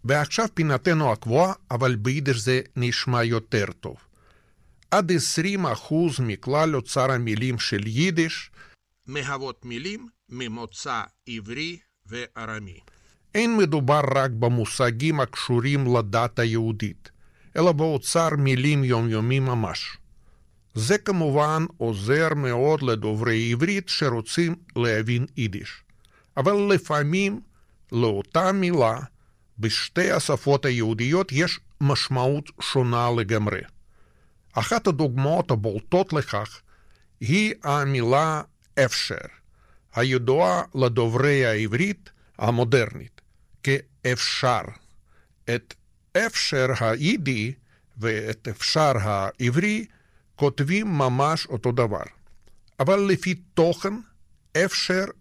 ועכשיו פינתנו הקבועה, אבל ביידיש זה נשמע יותר טוב. עד 20% מכלל אוצר המילים של יידיש מהוות מילים ממוצא עברי וארמי. אין מדובר רק במושגים הקשורים לדת היהודית, אלא באוצר מילים יומיומי ממש. זה כמובן עוזר מאוד לדוברי עברית שרוצים להבין יידיש. אבל לפעמים לאותה מילה בשתי השפות היהודיות יש משמעות שונה לגמרי. אחת הדוגמאות הבולטות לכך היא המילה אפשר, הידועה לדוברי העברית המודרנית כאפשר. את אפשר היידי ואת אפשר העברי כותבים ממש אותו דבר. אבל לפי תוכן, אפשר